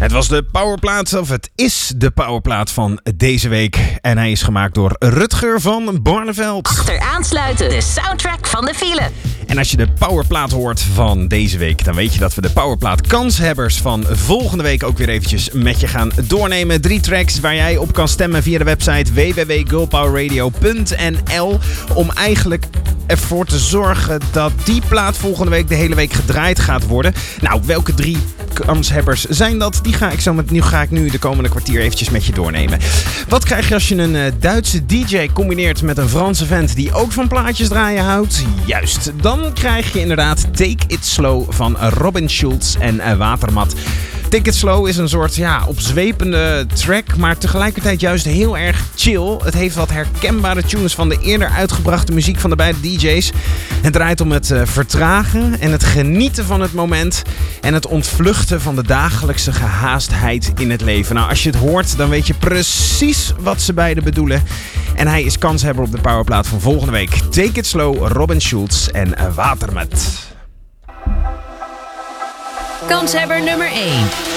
Het was de powerplaat, of het is de powerplaat van deze week. En hij is gemaakt door Rutger van Barneveld. Achteraansluiten, de soundtrack van de file. En als je de powerplaat hoort van deze week, dan weet je dat we de powerplaat kanshebbers van volgende week ook weer eventjes met je gaan doornemen. 3 tracks waar jij op kan stemmen via de website www.girlpowerradio.nl om eigenlijk ervoor te zorgen dat die plaat volgende week de hele week gedraaid gaat worden. Nou, welke 3 kanshebbers zijn dat? Nu ga ik nu de komende kwartier eventjes met je doornemen. Wat krijg je als je een Duitse DJ combineert met een Franse vent die ook van plaatjes draaien houdt? Juist, dan krijg je inderdaad Take It Slow van Robin Schulz en Watermat. Take It Slow is een soort opzwepende track, maar tegelijkertijd juist heel erg chill. Het heeft wat herkenbare tunes van de eerder uitgebrachte muziek van de beide DJ's. Het draait om het vertragen en het genieten van het moment en het ontvluchten van de dagelijkse gehaastheid in het leven. Nou, als je het hoort, dan weet je precies wat ze beiden bedoelen. En hij is kanshebber op de powerplaat van volgende week. Take It Slow, Robin Schulz en Watermat. Kanshebber nummer 1.